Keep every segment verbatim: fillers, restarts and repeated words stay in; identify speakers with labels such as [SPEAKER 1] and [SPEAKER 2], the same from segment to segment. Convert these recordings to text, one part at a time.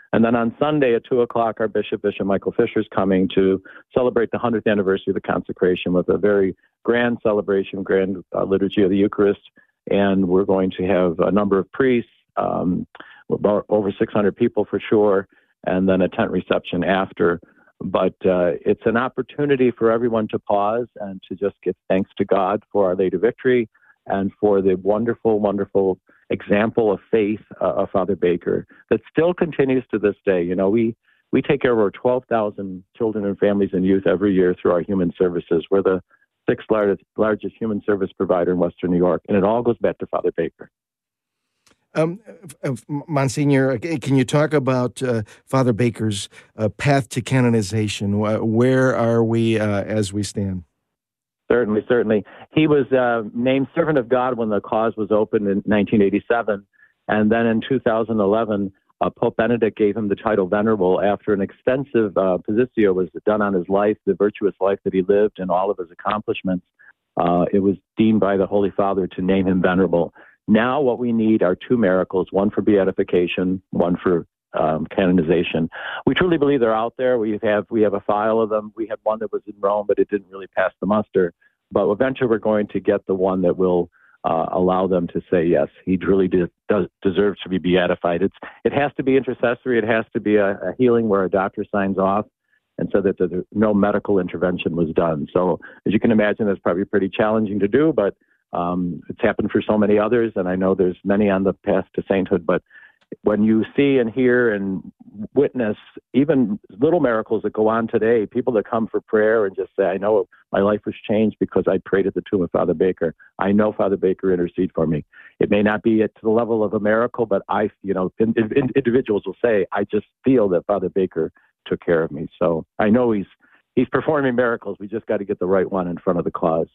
[SPEAKER 1] And then on Sunday at two o'clock, our Bishop, Bishop Michael Fisher, is coming to celebrate the hundredth anniversary of the consecration with a very grand celebration, grand uh, liturgy of the Eucharist. And we're going to have a number of priests, um, about over six hundred people for sure, and then a tent reception after. But uh, it's an opportunity for everyone to pause and to just give thanks to God for Our Lady of Victory and for the wonderful, wonderful example of faith uh, of Father Baker that still continues to this day. You know, we, we take care of over twelve thousand children and families and youth every year through our human services. We're the sixth largest, largest human service provider in Western New York, and it all goes back to Father Baker.
[SPEAKER 2] Um, Monsignor, can you talk about uh, Father Baker's uh, path to canonization? Where are we uh, as we stand?
[SPEAKER 1] Certainly, certainly. He was uh, named Servant of God when the cause was opened in nineteen eighty-seven. And then in two thousand eleven, uh, Pope Benedict gave him the title Venerable after an extensive uh, positio was done on his life, the virtuous life that he lived, and all of his accomplishments. Uh, it was deemed by the Holy Father to name him Venerable. Now what we need are two miracles, one for beatification, one for um, canonization. We truly believe they're out there. We have we have a file of them. We had one that was in Rome, but it didn't really pass the muster. But eventually we're going to get the one that will uh, allow them to say, yes, he truly de- does, deserves to be beatified. It's, it has to be intercessory. It has to be a, a healing where a doctor signs off, and so that the, no medical intervention was done. So as you can imagine, that's probably pretty challenging to do, but Um, it's happened for so many others, and I know there's many on the path to sainthood. But when you see and hear and witness even little miracles that go on today, people that come for prayer and just say, I know my life was changed because I prayed at the tomb of Father Baker. I know Father Baker intercede for me. It may not be at the level of a miracle, but I, you know, in, in, individuals will say, I just feel that Father Baker took care of me. So I know he's he's performing miracles. We just got to get the right one in front of the cause.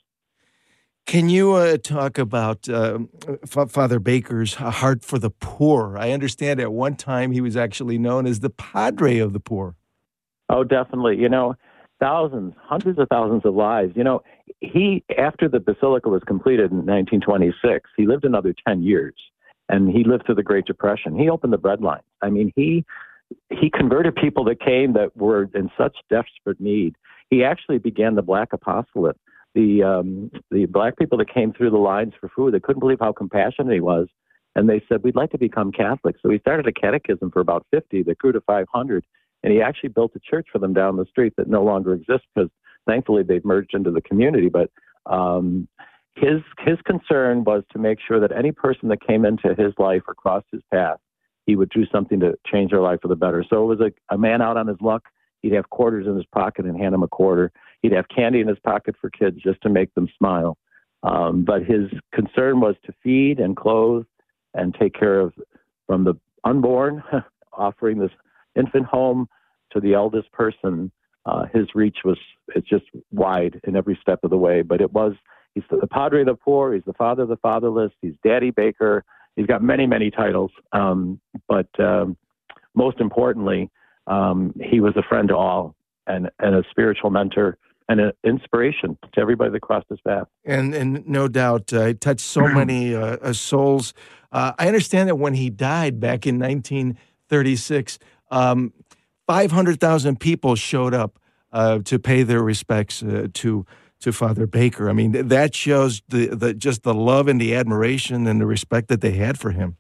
[SPEAKER 2] Can you uh, talk about uh, F- Father Baker's heart for the poor? I understand at one time he was actually known as the Padre of the poor.
[SPEAKER 1] Oh, definitely. You know, thousands, hundreds of thousands of lives. You know, he, after the Basilica was completed in nineteen twenty-six, he lived another ten years, and he lived through the Great Depression. He opened the bread line. I mean, he he converted people that came that were in such desperate need. He actually began the Black Apostolate. The um, the black people that came through the lines for food, they couldn't believe how compassionate he was. And they said, we'd like to become Catholic. So he started a catechism for about fifty that grew to five hundred. And he actually built a church for them down the street that no longer exists because thankfully they've merged into the community. But um, his his concern was to make sure that any person that came into his life or crossed his path, he would do something to change their life for the better. So it was a, a man out on his luck. He'd have quarters in his pocket and hand them a quarter. He'd have candy in his pocket for kids just to make them smile. Um, but his concern was to feed and clothe and take care of from the unborn, offering this infant home to the eldest person. Uh, his reach was it's just wide in every step of the way. But it was, he's the Padre of the poor. He's the Father of the fatherless. He's Daddy Baker. He's got many, many titles. Um, but um, most importantly, um, he was a friend to all and, and a spiritual mentor and an inspiration to everybody that crossed his path.
[SPEAKER 2] And and no doubt, uh, he touched so many uh, uh, souls. Uh, I understand that when he died back in nineteen thirty-six, um, five hundred thousand people showed up uh, to pay their respects uh, to to Father Baker. I mean, that shows the, the just the love and the admiration and the respect that they had for him.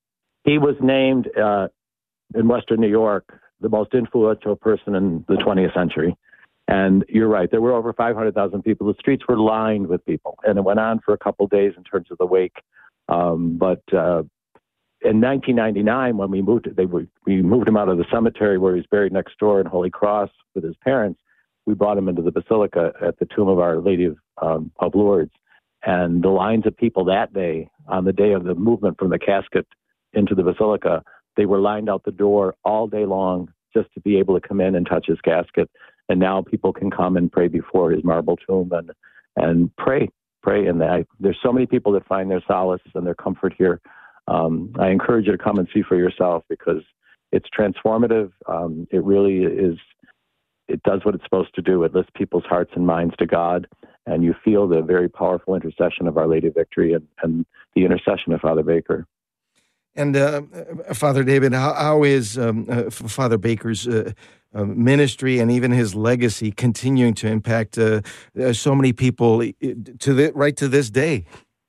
[SPEAKER 1] He was named uh, in Western New York the most influential person in the twentieth century. And you're right, there were over five hundred thousand people. The streets were lined with people, and it went on for a couple of days in terms of the wake. Um, but uh, in nineteen ninety-nine, when we moved, they were, we moved him out of the cemetery where he's buried next door in Holy Cross with his parents. We brought him into the Basilica at the tomb of Our Lady of, um, of Lourdes. And the lines of people that day, on the day of the movement from the casket into the Basilica, they were lined out the door all day long just to be able to come in and touch his casket. And now people can come and pray before his marble tomb and and pray, pray. And I, there's so many people that find their solace and their comfort here. Um, I encourage you to come and see for yourself because it's transformative. Um, it really is. It does what it's supposed to do. It lifts people's hearts and minds to God, and you feel the very powerful intercession of Our Lady of Victory and, and the intercession of Father Baker.
[SPEAKER 2] And uh, Father David, how, how is um, uh, Father Baker's uh, uh, ministry and even his legacy continuing to impact uh, uh, so many people to the, right to this day?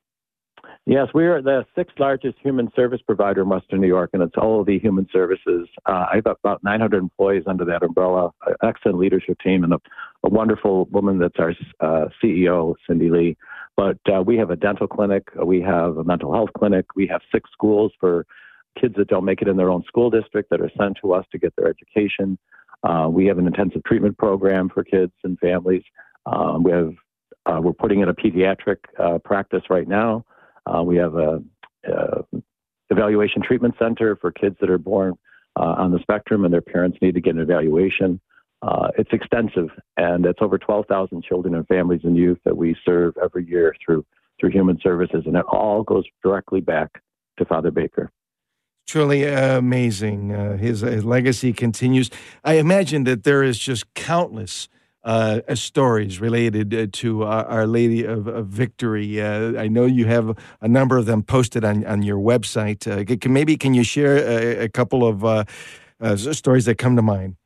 [SPEAKER 1] Yes, we are the sixth largest human service provider in Western New York, and it's O L V Human Services. Uh, I have about nine hundred employees under that umbrella, an excellent leadership team, and a, a wonderful woman that's our uh, C E O, Cindy Lee. But uh, we have a dental clinic, we have a mental health clinic, we have six schools for kids that don't make it in their own school district that are sent to us to get their education. Uh, we have an intensive treatment program for kids and families. Um, we have uh, we're putting in a pediatric uh, practice right now. Uh, we have a, a evaluation treatment center for kids that are born uh, on the spectrum and their parents need to get an evaluation. Uh, it's extensive, and it's over twelve thousand children and families and youth that we serve every year through through human services, and it all goes directly back to Father Baker.
[SPEAKER 2] Truly uh, amazing. Uh, his, his legacy continues. I imagine that there is just countless Uh, stories related uh, to uh, Our Lady of, of Victory. Uh, I know you have a number of them posted on, on your website. Uh, can, maybe can you share a, a couple of uh, uh, stories that come to mind?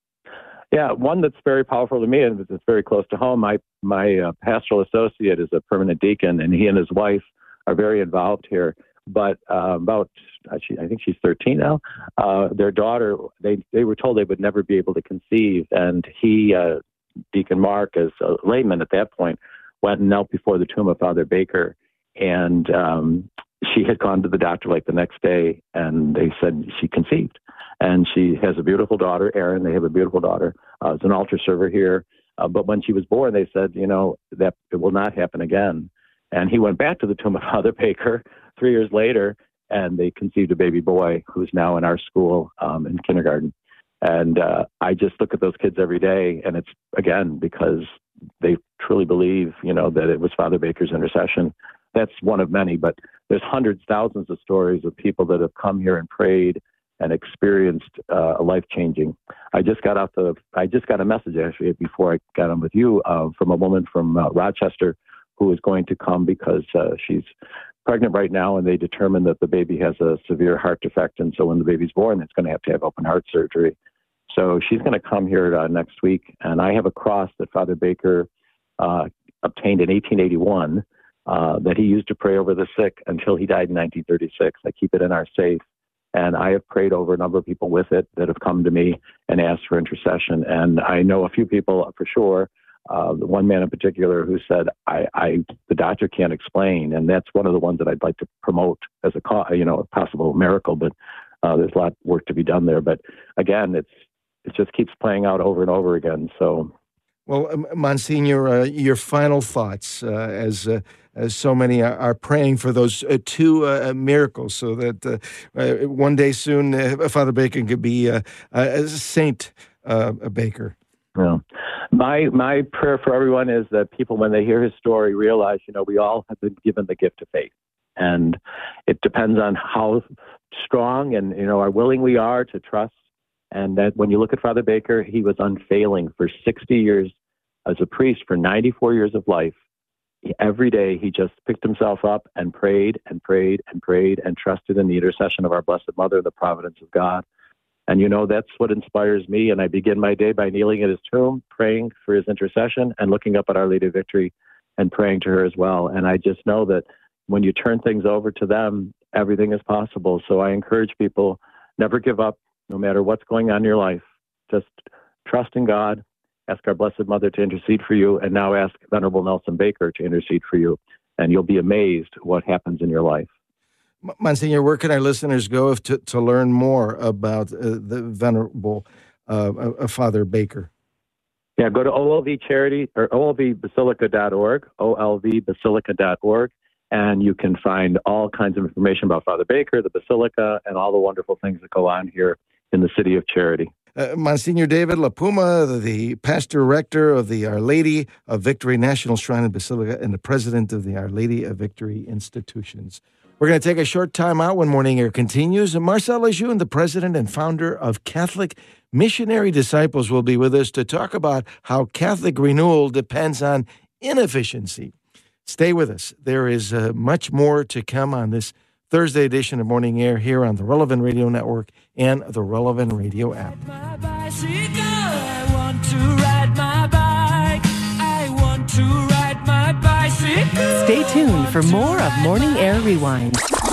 [SPEAKER 1] Yeah, one that's very powerful to me and it's very close to home. My my uh, pastoral associate is a permanent deacon, and he and his wife are very involved here. But uh, about, I think she's thirteen now. Uh, their daughter, they they were told they would never be able to conceive, and he. Uh, Deacon Mark, as a layman at that point, went and knelt before the tomb of Father Baker. And um, she had gone to the doctor like the next day, and they said she conceived. And she has a beautiful daughter, Erin. They have a beautiful daughter. Uh, it's an altar server here. Uh, but when she was born, they said, you know, that it will not happen again. And he went back to the tomb of Father Baker three years later, and they conceived a baby boy who's now in our school um, in kindergarten. And uh, I just look at those kids every day, and it's, again, because they truly believe, you know, that it was Father Baker's intercession. That's one of many, but there's hundreds, thousands of stories of people that have come here and prayed and experienced uh, a life-changing. I just got out the, I just got a message, actually, before I got on with you, uh, from a woman from uh, Rochester who is going to come because uh, she's pregnant right now, and they determined that the baby has a severe heart defect, and so when the baby's born, it's going to have to have open heart surgery. So she's going to come here uh, next week, and I have a cross that Father Baker uh, obtained in eighteen eighty-one uh, that he used to pray over the sick until he died in nineteen thirty-six. I keep it in our safe, and I have prayed over a number of people with it that have come to me and asked for intercession. And I know a few people for sure, uh, the one man in particular who said, I, I, the doctor can't explain, and that's one of the ones that I'd like to promote as a, you know, a possible miracle, but uh, there's a lot of work to be done there. But again, it's, it just keeps playing out over and over again. So,
[SPEAKER 2] well, um, Monsignor, uh, your final thoughts uh, as uh, as so many are, are praying for those uh, two uh, miracles, so that uh, uh, one day soon uh, Father Baker could be uh, a Saint uh, Baker.
[SPEAKER 1] Yeah. My my prayer for everyone is that people, when they hear his story, realize, you know, we all have been given the gift of faith, and it depends on how strong and, you know, how willing we are to trust. And that when you look at Father Baker, he was unfailing for sixty years as a priest, for ninety-four years of life. Every day he just picked himself up and prayed and prayed and prayed and trusted in the intercession of our Blessed Mother, the providence of God. And, you know, that's what inspires me. And I begin my day by kneeling at his tomb, praying for his intercession and looking up at Our Lady of Victory and praying to her as well. And I just know that when you turn things over to them, everything is possible. So I encourage people, never give up. No matter what's going on in your life, just trust in God, ask our Blessed Mother to intercede for you, and now ask Venerable Nelson Baker to intercede for you, and you'll be amazed what happens in your life.
[SPEAKER 2] Monsignor, where can our listeners go if to, to learn more about uh, the Venerable uh, uh, Father Baker?
[SPEAKER 1] Yeah, go to O L V charity or O L V basilica dot org, O L V basilica dot org. And you can find all kinds of information about Father Baker, the Basilica, and all the wonderful things that go on here in the City of Charity.
[SPEAKER 2] Uh, Monsignor David LaPuma, the pastor rector of the Our Lady of Victory National Shrine and Basilica and the president of the Our Lady of Victory Institutions. We're going to take a short time out when Morning Air continues. And Marcel Lejeune, the president and founder of Catholic Missionary Disciples, will be with us to talk about how Catholic renewal depends on inefficiency. Stay with us. There is uh, much more to come on this Thursday edition of Morning Air here on the Relevant Radio Network and the Relevant Radio app.
[SPEAKER 3] My bicycle, I want to ride my bike. I want to ride my bicycle.
[SPEAKER 4] Stay tuned for more of Morning Air Rewind.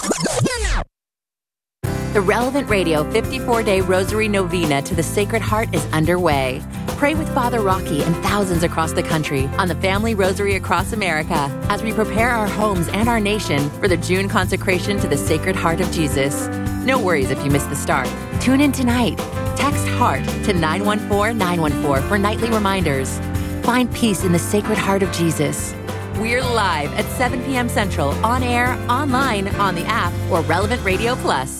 [SPEAKER 5] The Relevant Radio fifty-four day Rosary Novena to the Sacred Heart is underway. Pray with Father Rocky and thousands across the country on the Family Rosary across America as we prepare our homes and our nation for the June consecration to the Sacred Heart of Jesus. No worries if you missed the start. Tune in tonight. Text HEART to nine one four nine one four for nightly reminders. Find peace in the Sacred Heart of Jesus. We're live at seven p.m. Central, on air, online, on the app, or Relevant Radio Plus.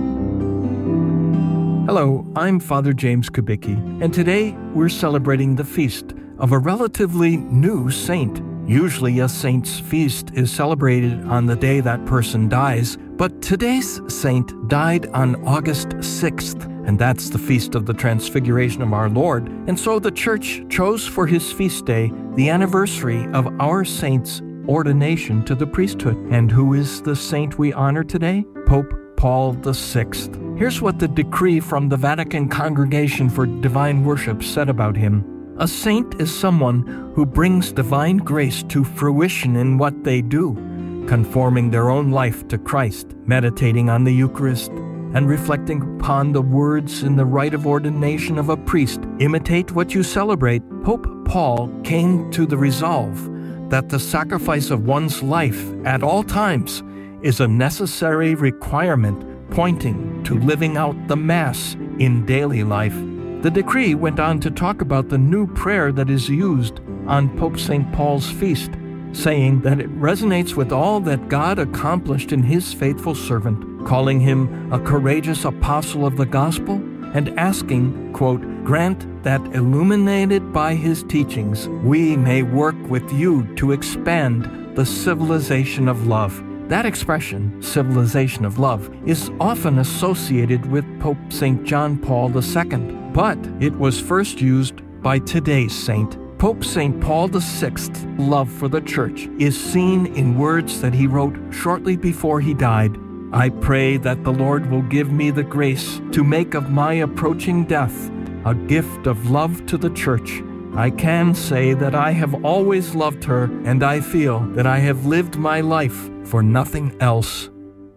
[SPEAKER 6] Hello, I'm Father James Kubicki, and today we're celebrating the feast of a relatively new saint. Usually a saint's feast is celebrated on the day that person dies, but today's saint died on August sixth, and that's the feast of the Transfiguration of our Lord. And so the Church chose for his feast day the anniversary of our saint's ordination to the priesthood. And who is the saint we honor today? Pope Paul the Sixth. Here's what the decree from the Vatican Congregation for Divine Worship said about him. A saint is someone who brings divine grace to fruition in what they do, conforming their own life to Christ, meditating on the Eucharist, and reflecting upon the words in the rite of ordination of a priest. Imitate what you celebrate. Pope Paul came to the resolve that the sacrifice of one's life at all times is a necessary requirement pointing to living out the Mass in daily life. The decree went on to talk about the new prayer that is used on Pope Saint Paul's feast, saying that it resonates with all that God accomplished in his faithful servant, calling him a courageous apostle of the gospel, and asking, quote, "Grant that illuminated by his teachings, we may work with you to expand the civilization of love." That expression, civilization of love, is often associated with Pope Saint John Paul the Second, but it was first used by today's saint. Pope Saint Paul the Sixth's love for the Church is seen in words that he wrote shortly before he died. I pray that the Lord will give me the grace to make of my approaching death a gift of love to the Church. I can say that I have always loved her, and I feel that I have lived my life for nothing else.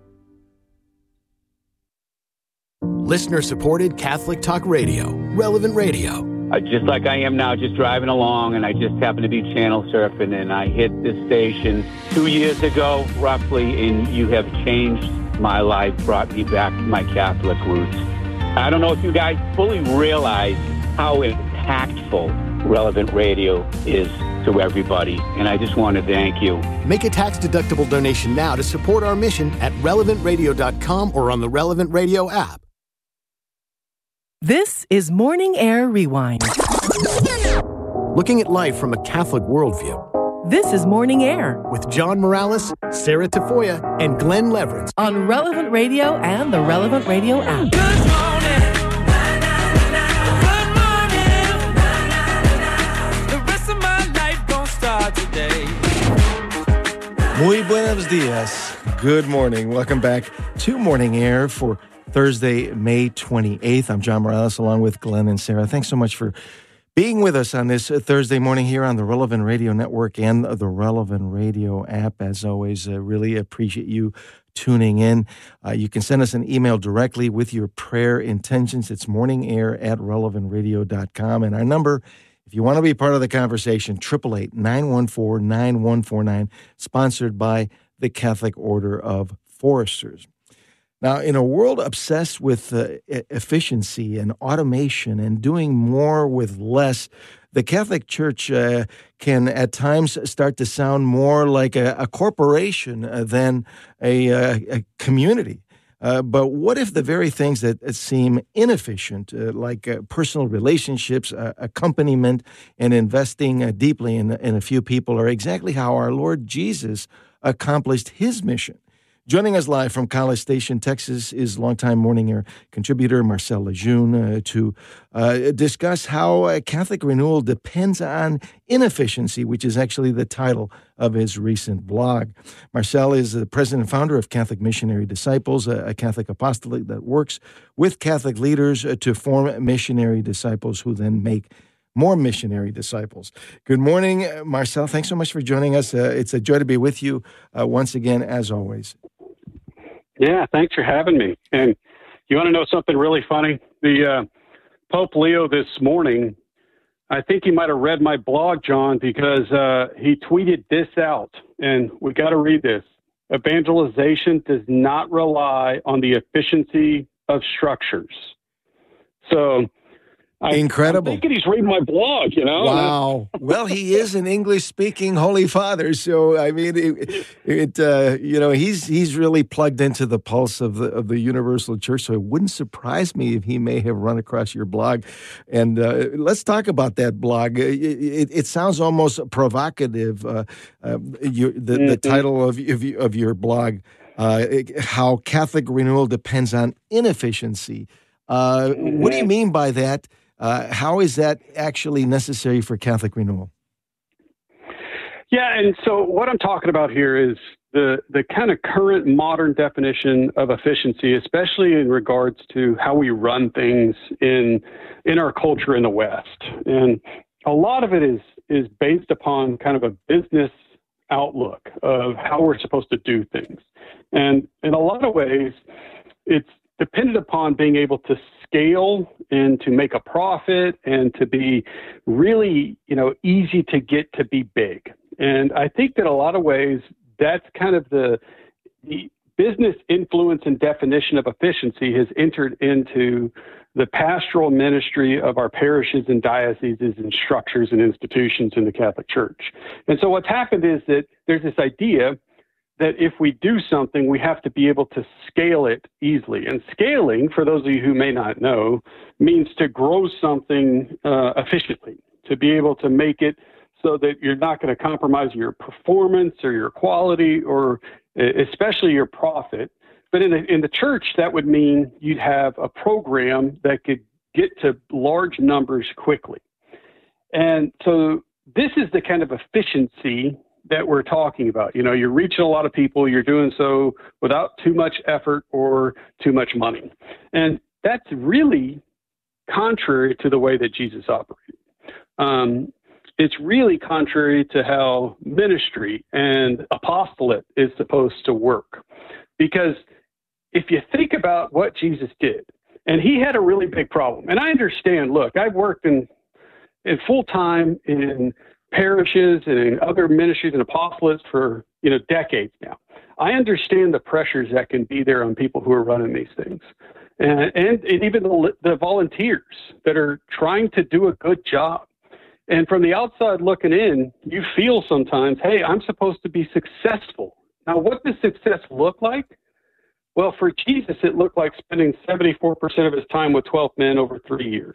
[SPEAKER 7] Listener-supported Catholic Talk Radio, Relevant Radio.
[SPEAKER 8] Uh, just like I am now, just driving along, and I just happened to be channel surfing, and I hit this station two years ago, roughly, and you have changed my life, brought me back to my Catholic roots. I don't know if you guys fully realize how impactful Relevant Radio is to everybody, and I just want to thank you.
[SPEAKER 7] Make a tax-deductible donation now to support our mission at relevant radio dot com or on the Relevant Radio app.
[SPEAKER 4] This is Morning Air Rewind.
[SPEAKER 7] Looking at life from a Catholic worldview.
[SPEAKER 4] This is Morning Air
[SPEAKER 7] With John Morales, Sarah Tafoya, and Glenn Leverett
[SPEAKER 4] on Relevant Radio and the Relevant Radio app.
[SPEAKER 3] Good morning. Good morning. The rest of my life gon' start today.
[SPEAKER 2] Muy buenos dias. Good morning. Welcome back to Morning Air for Thursday, May twenty-eighth. I'm John Morales along with Glenn and Sarah. Thanks so much for being with us on this Thursday morning here on the Relevant Radio Network and the Relevant Radio app. As always, I really appreciate you tuning in. Uh, you can send us an email directly with your prayer intentions. It's morningair at relevant radio dot com. And our number, if you want to be part of the conversation, eight eight eight, nine one four, nine one four nine, sponsored by the Catholic Order of Foresters. Now, in a world obsessed with uh, efficiency and automation and doing more with less, the Catholic Church uh, can at times start to sound more like a, a corporation uh, than a, uh, a community. Uh, but what if the very things that seem inefficient, uh, like uh, personal relationships, uh, accompaniment, and investing uh, deeply in, in a few people, are exactly how our Lord Jesus accomplished his mission? Joining us live from College Station, Texas, is longtime Morning Air contributor Marcel Lejeune uh, to uh, discuss how uh, Catholic renewal depends on inefficiency, which is actually the title of his recent blog. Marcel is the president and founder of Catholic Missionary Disciples, a, a Catholic apostolate that works with Catholic leaders uh, to form missionary disciples who then make more missionary disciples. Good morning, Marcel. Thanks so much for joining us. Uh, it's a joy to be with you uh, once again, as always.
[SPEAKER 9] Yeah, thanks for having me. And you want to know something really funny? The uh, Pope Leo this morning, I think he might have read my blog, John, because uh, he tweeted this out, and we got to read this. Evangelization does not rely on the efficiency of structures. So I,
[SPEAKER 2] Incredible.
[SPEAKER 9] I'm thinking he's reading my blog, you know?
[SPEAKER 2] Wow. Well, he is an English-speaking Holy Father, so I mean, it, it uh, you know, he's he's really plugged into the pulse of the of the Universal Church. So it wouldn't surprise me if he may have run across your blog. And uh, let's talk about that blog. It, it, it sounds almost provocative. Uh, uh, you, the mm-hmm. the title of of, of your blog, uh, how Catholic renewal depends on inefficiency. Uh, mm-hmm. What do you mean by that? Uh, how is that actually necessary for Catholic renewal?
[SPEAKER 9] Yeah, and so what I'm talking about here is the the kind of current modern definition of efficiency, especially in regards to how we run things in in our culture in the West. And a lot of it is is based upon kind of a business outlook of how we're supposed to do things. And in a lot of ways, it's dependent upon being able to scale and to make a profit and to be really, you know, easy to get to be big. And I think that a lot of ways, that's kind of the, the business influence and definition of efficiency has entered into the pastoral ministry of our parishes and dioceses and structures and institutions in the Catholic Church. And so what's happened is that there's this idea that if we do something, we have to be able to scale it easily. And scaling, for those of you who may not know, means to grow something uh, efficiently, to be able to make it so that you're not going to compromise your performance or your quality or especially your profit. But in the, in the church, that would mean you'd have a program that could get to large numbers quickly. And so this is the kind of efficiency that we're talking about. You know, you're reaching a lot of people, you're doing so without too much effort or too much money. And that's really contrary to the way that Jesus operated. Um, it's really contrary to how ministry and apostolate is supposed to work. Because if you think about what Jesus did, and he had a really big problem, and I understand, look, I've worked in, in full-time in parishes and in other ministries and apostolates for, you know, decades now. I understand the pressures that can be there on people who are running these things. And, and, and even the, the volunteers that are trying to do a good job. And from the outside looking in, you feel sometimes, hey, I'm supposed to be successful. Now, what does success look like? Well, for Jesus, it looked like spending seventy-four percent of his time with twelve men over three years.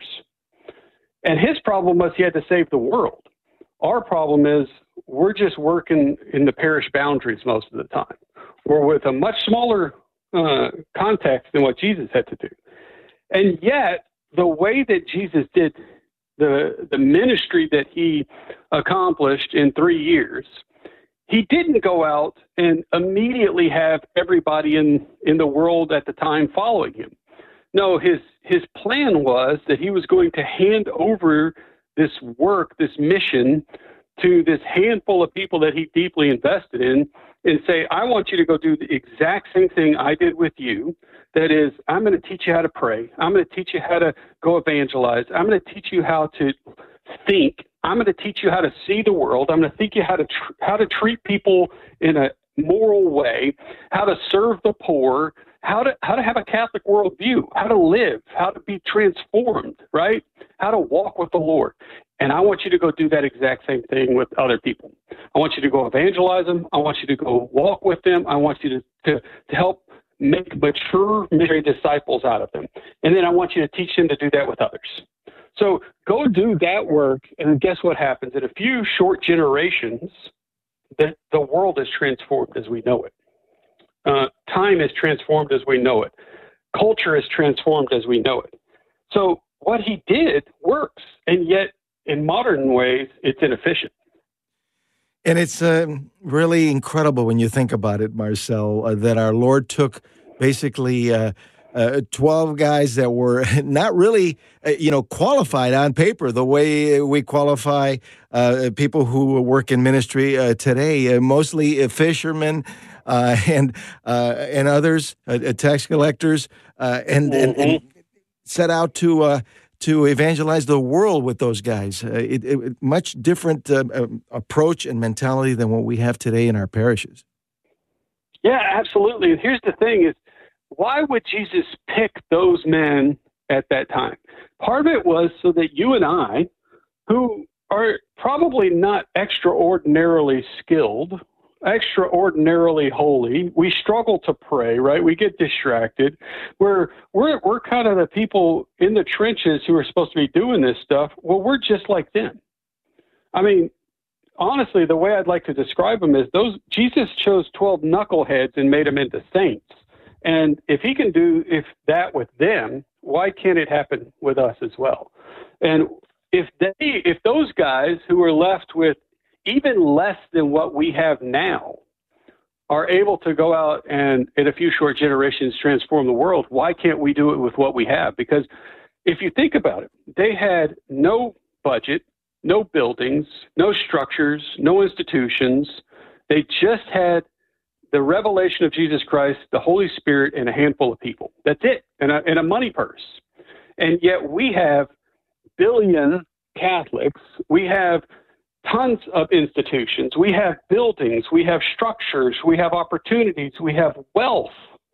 [SPEAKER 9] And his problem was he had to save the world. Our problem is we're just working in the parish boundaries most of the time. We're with a much smaller uh, context than what Jesus had to do. And yet, the way that Jesus did the, the ministry that he accomplished in three years, he didn't go out and immediately have everybody in, in the world at the time following him. No, his, his plan was that he was going to hand over this work, this mission, to this handful of people that he deeply invested in and say, I want you to go do the exact same thing I did with you. That is, I'm going to teach you how to pray. I'm going to teach you how to go evangelize. I'm going to teach you how to think. I'm going to teach you how to see the world. I'm going to teach you how to tr- how to treat people in a moral way, how to serve the poor, how to how to have a Catholic worldview, how to live, how to be transformed, right? How to walk with the Lord. And I want you to go do that exact same thing with other people. I want you to go evangelize them. I want you to go walk with them. I want you to, to, to help make mature missionary disciples out of them. And then I want you to teach them to do that with others. So go do that work, and guess what happens? In a few short generations, the, the world is transformed as we know it. Uh, time is transformed as we know it. Culture is transformed as we know it. So what he did works, and yet in modern ways, it's inefficient.
[SPEAKER 2] And it's uh, really incredible when you think about it, Marcel, uh, that our Lord took basically uh, uh, twelve guys that were not really, uh, you know, qualified on paper the way we qualify uh, people who work in ministry uh, today, uh, mostly uh, fishermen uh, and uh, and others, uh, tax collectors, uh, and, mm-hmm. and, and set out to uh, to evangelize the world with those guys. Uh, it, it, much different uh, uh, approach and mentality than what we have today in our parishes.
[SPEAKER 9] Yeah, absolutely. And here's the thing is, why would Jesus pick those men at that time? Part of it was so that you and I, who are probably not extraordinarily skilled, extraordinarily holy, we struggle to pray, right? We get distracted. We're we're we're kind of the people in the trenches who are supposed to be doing this stuff. Well, we're just like them. I mean, honestly, the way I'd like to describe them is those Jesus chose twelve knuckleheads and made them into saints. And if he can do if that with them, why can't it happen with us as well? And if they if those guys who are left with even less than what we have now are able to go out and in a few short generations transform the world, why can't we do it with what we have? Because if you think about it, they had no budget, no buildings, no structures, no institutions. They just had the revelation of Jesus Christ, the Holy Spirit, and a handful of people. That's it, and a, and a money purse. And yet we have billion Catholics. We have tons of institutions. We have buildings. We have structures. We have opportunities. We have wealth.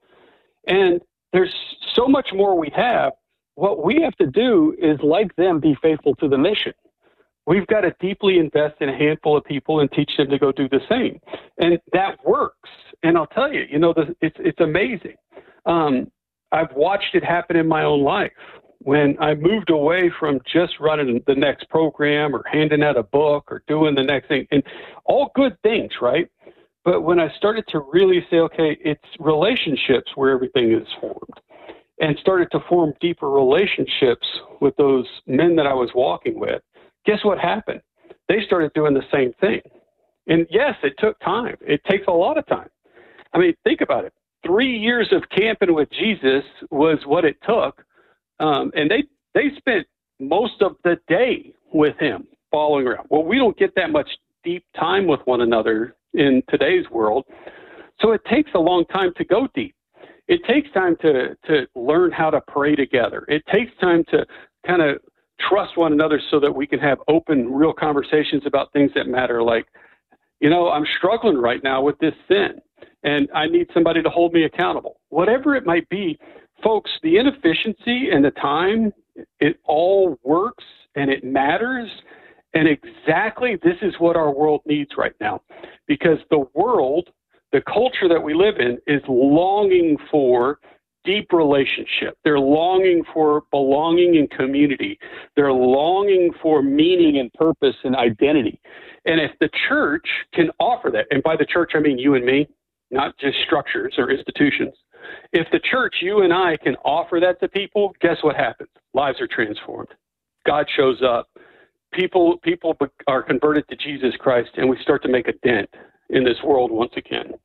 [SPEAKER 9] And there's so much more we have. What we have to do is, like them, be faithful to the mission. We've got to deeply invest in a handful of people and teach them to go do the same. And that works. And I'll tell you, you know, the, it's, it's amazing. Um, I've watched it happen in my own life. When I moved away from just running the next program or handing out a book or doing the next thing, and all good things, right? But when I started to really say, okay, it's relationships where everything is formed, and started to form deeper relationships with those men that I was walking with, guess what happened? They started doing the same thing. And yes, it took time. It takes a lot of time. I mean, think about it. Three years of camping with Jesus was what it took. Um, and they, they spent most of the day with him following around. Well, we don't get that much deep time with one another in today's world. So it takes a long time to go deep. It takes time to, to learn how to pray together. It takes time to kind of trust one another so that we can have open, real conversations about things that matter. Like, you know, I'm struggling right now with this sin, and I need somebody to hold me accountable. Whatever it might be, folks, the inefficiency and the time, it all works and it matters. And exactly this is what our world needs right now, because the world, the culture that we live in, is longing for deep relationship. They're longing for belonging and community. They're longing for meaning and purpose and identity. And if the church can offer that, and by the church I mean you and me, not just structures or institutions. If the church, you and I, can offer that to people, guess what happens? Lives are transformed. God shows up. People people are converted to Jesus Christ, and we start to make a dent in this world once again.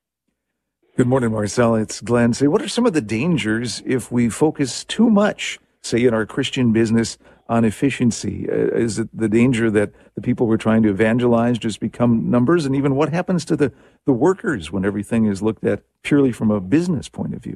[SPEAKER 10] Good morning, Marcel. It's Glenn. Say, what are some of the dangers if we focus too much, say, in our Christian business on efficiency? Uh, is it the danger that the people we're trying to evangelize just become numbers? And even what happens to the, the workers when everything is looked at purely from a business point of view?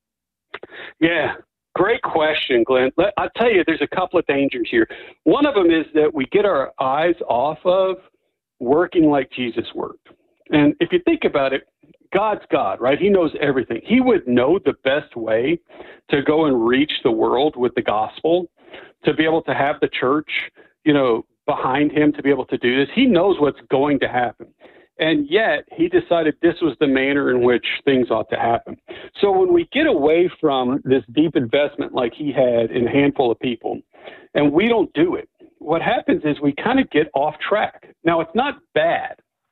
[SPEAKER 9] Yeah, great question, Glenn. Let, I'll tell you, there's a couple of dangers here. One of them is that we get our eyes off of working like Jesus worked. And if you think about it, God's God, right? He knows everything. He would know the best way to go and reach the world with the gospel, to be able to have the church, you know, behind him to be able to do this. He knows what's going to happen. And yet he decided this was the manner in which things ought to happen. So when we get away from this deep investment like he had in a handful of people, and we don't do it, what happens is we kind of get off track. Now, it's not bad.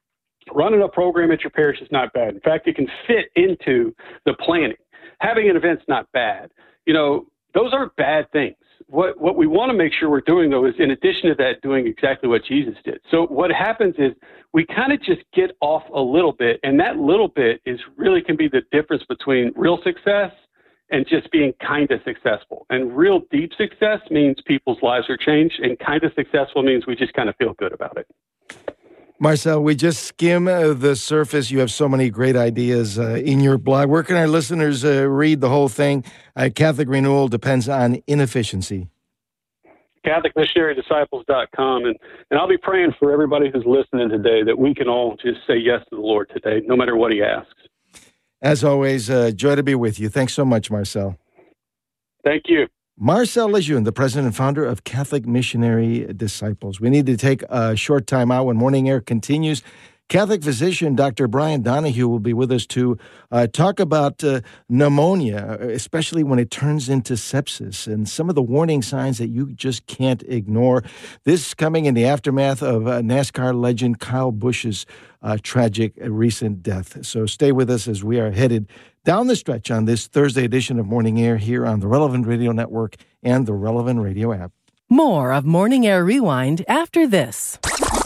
[SPEAKER 9] Running a program at your parish is not bad. In fact, it can fit into the planning. Having an event's not bad. You know, those aren't bad things. What what we want to make sure we're doing, though, is in addition to that, doing exactly what Jesus did. So what happens is we kind of just get off a little bit, and that little bit is really can be the difference between real success and just being kind of successful. And real deep success means people's lives are changed, and kind of successful means we just kind of feel good about it.
[SPEAKER 2] Marcel, we just skim uh, the surface. You have so many great ideas uh, in your blog. Where can our listeners uh, read the whole thing? Uh, Catholic Renewal depends on inefficiency.
[SPEAKER 9] Catholic Missionary Disciples dot com. And, and I'll be praying for everybody who's listening today that we can all just say yes to the Lord today, no matter what he asks.
[SPEAKER 2] As always, uh, joy to be with you. Thanks so much, Marcel.
[SPEAKER 9] Thank you.
[SPEAKER 2] Marcel Lejeune, the president and founder of Catholic Missionary Disciples. We need to take a short time out when Morning Air continues. Catholic physician Doctor Brian Donahue will be with us to uh, talk about uh, pneumonia, especially when it turns into sepsis, and some of the warning signs that you just can't ignore. This coming in the aftermath of uh, NASCAR legend Kyle Busch's uh, tragic uh, recent death. So stay with us as we are headed down the stretch on this Thursday edition of Morning Air here on the Relevant Radio Network and the Relevant Radio app.
[SPEAKER 4] More of Morning Air Rewind after this.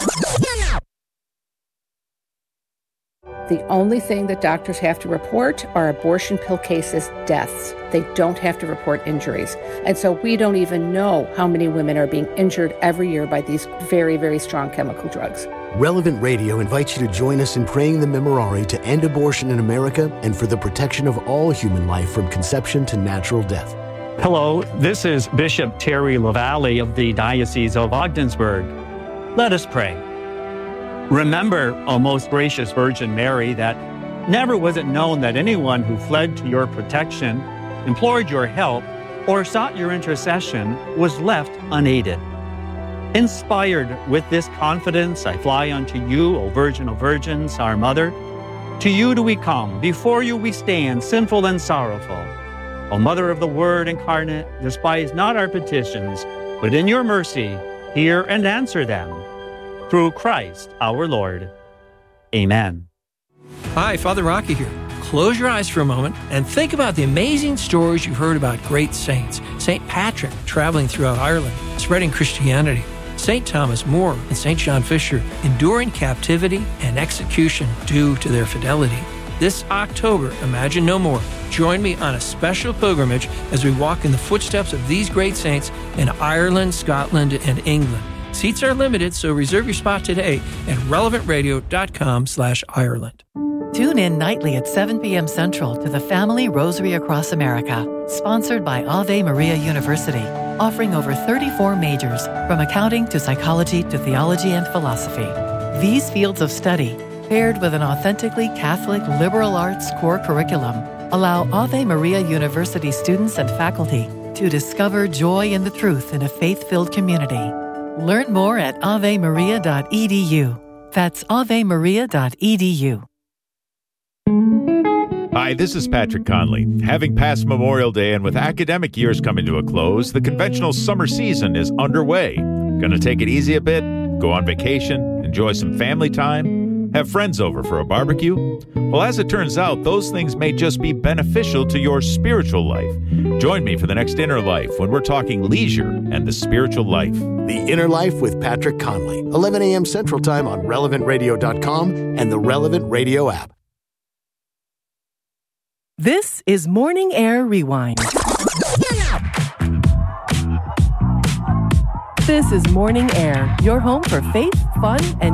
[SPEAKER 11] The only thing that doctors have to report are abortion pill cases, deaths. They don't have to report injuries. And so we don't even know how many women are being injured every year by these very, very strong chemical drugs.
[SPEAKER 7] Relevant Radio invites you to join us in praying the Memorare to end abortion in America and for the protection of all human life from conception to natural death.
[SPEAKER 12] Hello, this is Bishop Terry LaValle of the Diocese of Ogdensburg. Let us pray. Remember, O most gracious Virgin Mary, that never was it known that anyone who fled to your protection, implored your help, or sought your intercession was left unaided. Inspired with this confidence, I fly unto you, O Virgin of Virgins, our Mother. To you do we come, before you we stand, sinful and sorrowful. O Mother of the Word incarnate, despise not our petitions, but in your mercy hear and answer them. Through Christ our Lord. Amen.
[SPEAKER 6] Hi, Father Rocky here. Close your eyes for a moment and think about the amazing stories you've heard about great saints. Saint Patrick traveling throughout Ireland, spreading Christianity. Saint Thomas More and Saint John Fisher enduring captivity and execution due to their fidelity. This October, Imagine No More. Join me on a special pilgrimage as we walk in the footsteps of these great saints in Ireland, Scotland, and England. Seats are limited, so reserve your spot today at relevant radio dot com slash Ireland.
[SPEAKER 4] Tune in nightly at seven p.m. Central to the Family Rosary Across America, sponsored by Ave Maria University, offering over thirty-four majors, from accounting to psychology to theology and philosophy. These fields of study, paired with an authentically Catholic liberal arts core curriculum, allow Ave Maria University students and faculty to discover joy in the truth in a faith-filled community. Learn more at ave maria dot e d u. That's ave maria dot e d u.
[SPEAKER 13] Hi, this is Patrick Conley. Having passed Memorial Day and with academic years coming to a close, the conventional summer season is underway. Gonna take it easy a bit, go on vacation, enjoy some family time, have friends over for a barbecue? Well, as it turns out, those things may just be beneficial to your spiritual life. Join me for the next Inner Life when we're talking leisure and the spiritual life.
[SPEAKER 7] The Inner Life with Patrick Conley, eleven a.m. Central Time on relevant radio dot com and the Relevant Radio app.
[SPEAKER 4] This is Morning Air Rewind. This is Morning Air, your home for faith, fun, and